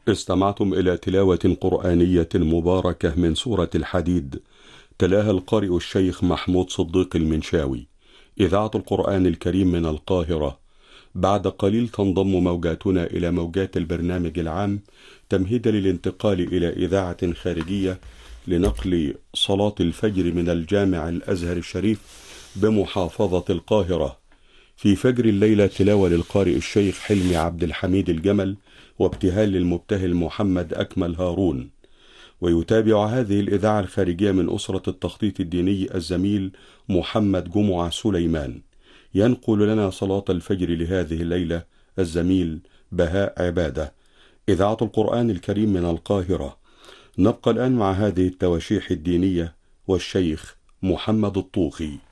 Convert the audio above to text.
استمعتم إلى تلاوة قرآنية مباركة من سورة الحديد، تلاها القارئ الشيخ محمود صديق المنشاوي، إذاعة القرآن الكريم من القاهرة. بعد قليل تنضم موجاتنا إلى موجات البرنامج العام تمهيدا للانتقال إلى إذاعة خارجية لنقل صلاة الفجر من الجامع الأزهر الشريف بمحافظة القاهرة. في فجر الليلة تلاوة للقارئ الشيخ حلمي عبد الحميد الجمل، وابتهال للمبتهل محمد أكمل هارون. ويتابع هذه الإذاعة الخارجية من أسرة التخطيط الديني الزميل محمد جمعة سليمان. ينقل لنا صلاة الفجر لهذه الليلة الزميل بهاء عبادة، إذاعة القرآن الكريم من القاهرة. نبقى الآن مع هذه التواشيح الدينية والشيخ محمد الطوخي.